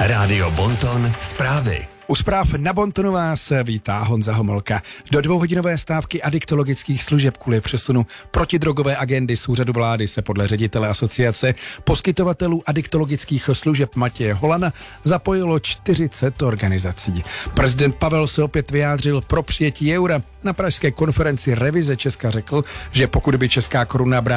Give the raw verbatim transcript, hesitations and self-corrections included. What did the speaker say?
Rádio Bonton zprávy. U zpráv na Bontonu vás vítá Honza Homolka. Do dvouhodinové stávky adiktologických služeb kvůli přesunu protidrogové agendy z úřadu vlády se podle ředitele asociace poskytovatelů adiktologických služeb Matěje Holana zapojilo čtyřicet organizací. Prezident Pavel se opět vyjádřil pro přijetí eura. Na pražské konferenci Revize Česka řekl, že pokud by česká koruna bránila